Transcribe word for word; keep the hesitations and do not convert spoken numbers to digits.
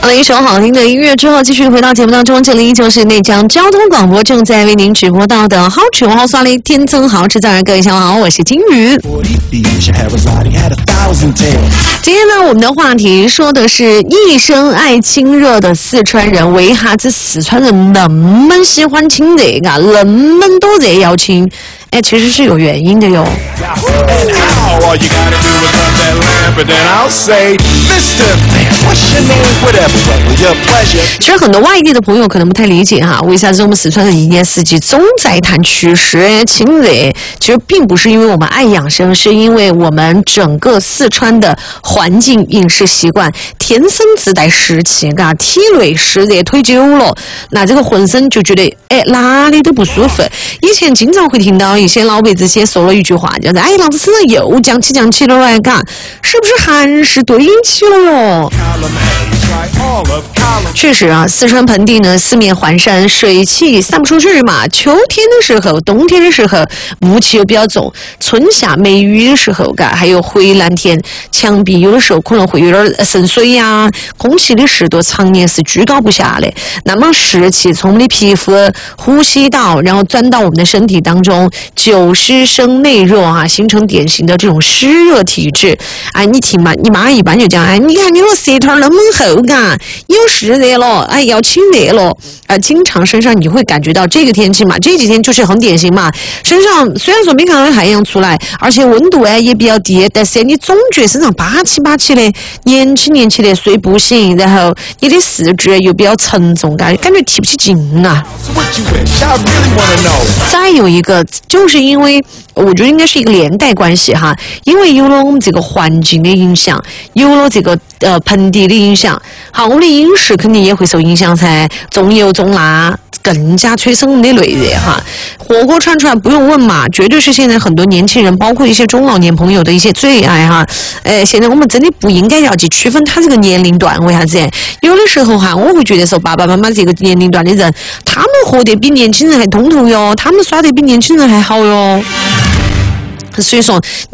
好了一首好听的音乐之后，继续回到节目当中，这里依旧是内江交通广播正在为您直播到的好吃好刷的天增好吃早，各位下午好，我是金鱼。今天呢，我们的话题说的是一生爱亲热的四川人，为啥子四川人那么喜欢亲热啊？那么多热要亲？哎，其实是有原因的哟。其实很多外地的朋友可能不太理解哈，为啥子我们四川人一年四季总在谈祛湿清热？其实并不是因为我们爱养生，是因为我们整个四川的环境、饮食习惯天生自带湿气，嘎，体内湿热推久了，那这个浑身就觉得哎哪里都不舒服。以前经常会听到一些老辈子些说了一句话，叫做哎，老子身上又降起降起了来，嘎，是不是寒湿对应起了哟？确实啊，四川盆地呢，四面环山，水汽散不出去嘛。秋天的时候，冬天的时候，雾气又比较重，春夏梅雨的时候，嘎，还有回蓝天，墙壁有的时候可能会有点渗水呀、啊，空气的湿度常年是居高不下的。那么湿气从我们的皮肤呼吸道，然后钻到我们的身体当中，久湿生内热啊，形成典型的这种湿热体质。哎，你听嘛，你妈一般就讲，哎，你看你的舌头那么厚，嘎，有湿热了，哎，要清热了，啊，经常身上你会感觉到这个天气嘛，这几天就是很典型嘛，身上虽然说没看到太阳出来，而且温度哎也比较低，但是你总觉得身上巴起巴起的，年轻年轻的睡不醒，然后你的四肢又比较沉重，感感觉提不起劲啊。再有一个，就是因为我觉得应该是一个连带关系哈，因为有了我们这个环境的影响，有了这个呃盆地的影响，好，我们的饮食肯定也会受影响噻，重油重辣更加催生我们的内热哈。火锅串串不用问嘛，绝对是现在很多年轻人，包括一些中老年朋友的一些最爱哈。呃，现在我们真的不应该要去区分他这个年龄段，为啥子？有的时候哈，我会觉得说爸爸妈妈这个年龄段的人，他们活得比年轻人还通透哟，他们耍得比年轻人还好哟。所以说